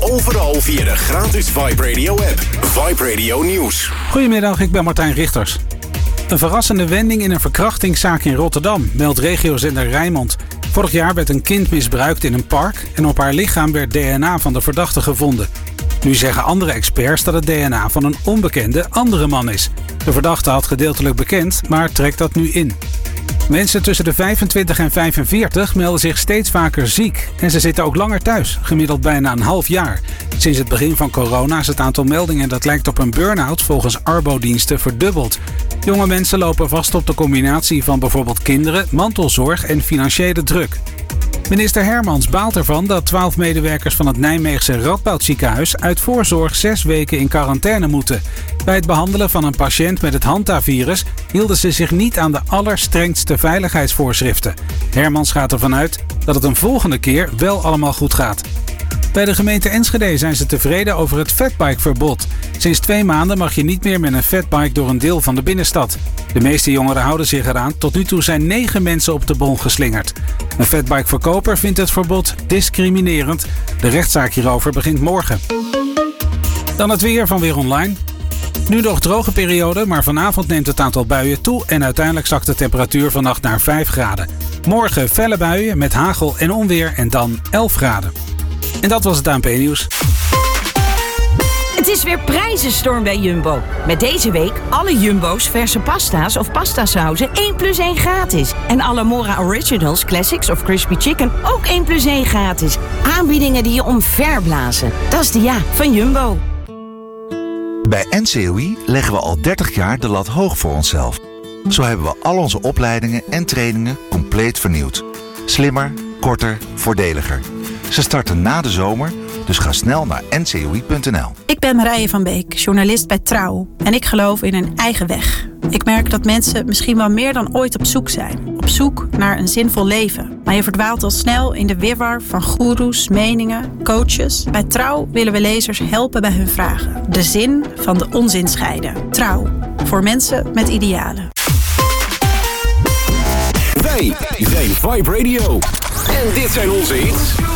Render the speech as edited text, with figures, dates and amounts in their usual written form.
overal via de gratis Vibe Radio app. Vibe Radio Nieuws. Goedemiddag, ik ben Martijn Richters. Een verrassende wending in een verkrachtingszaak in Rotterdam, meldt regiozender Rijnmond. Vorig jaar werd een kind misbruikt in een park en op haar lichaam werd DNA van de verdachte gevonden. Nu zeggen andere experts dat het DNA van een onbekende andere man is. De verdachte had gedeeltelijk bekend, maar trekt dat nu in. Mensen tussen de 25 en 45 melden zich steeds vaker ziek. En ze zitten ook langer thuis, gemiddeld bijna een half jaar. Sinds het begin van corona is het aantal meldingen dat lijkt op een burn-out volgens Arbo-diensten verdubbeld. Jonge mensen lopen vast op de combinatie van bijvoorbeeld kinderen, mantelzorg en financiële druk. Minister Hermans baalt ervan dat 12 medewerkers van het Nijmeegse Radboudziekenhuis uit voorzorg 6 weken in quarantaine moeten. Bij het behandelen van een patiënt met het Hanta-virus hielden ze zich niet aan de allerstrengste veiligheidsvoorschriften. Hermans gaat ervan uit dat het een volgende keer wel allemaal goed gaat. Bij de gemeente Enschede zijn ze tevreden over het fatbikeverbod. Sinds 2 maanden mag je niet meer met een fatbike door een deel van de binnenstad. De meeste jongeren houden zich eraan. Tot nu toe zijn 9 mensen op de bon geslingerd. Een fatbikeverkoper vindt het verbod discriminerend. De rechtszaak hierover begint morgen. Dan het weer van Weer Online. Nu nog droge periode, maar vanavond neemt het aantal buien toe en uiteindelijk zakt de temperatuur vannacht naar 5 graden. Morgen felle buien met hagel en onweer en dan 11 graden. En dat was het ANP-nieuws. Het is weer prijzenstorm bij Jumbo. Met deze week alle Jumbo's verse pasta's of pastasauzen 1+1 gratis. En alle Mora Originals, Classics of Crispy Chicken ook 1+1 gratis. Aanbiedingen die je omverblazen. Dat is de ja van Jumbo. Bij NCOI leggen we al 30 jaar de lat hoog voor onszelf. Zo hebben we al onze opleidingen en trainingen compleet vernieuwd. Slimmer, korter, voordeliger. Ze starten na de zomer, dus ga snel naar ncoi.nl. Ik ben Marije van Beek, journalist bij Trouw. En ik geloof in een eigen weg. Ik merk dat mensen misschien wel meer dan ooit op zoek zijn. Op zoek naar een zinvol leven. Maar je verdwaalt al snel in de wirwar van goeroes, meningen, coaches. Bij Trouw willen we lezers helpen bij hun vragen. De zin van de onzin scheiden. Trouw. Voor mensen met idealen. Wij zijn Vibe Radio. En dit zijn onze hits.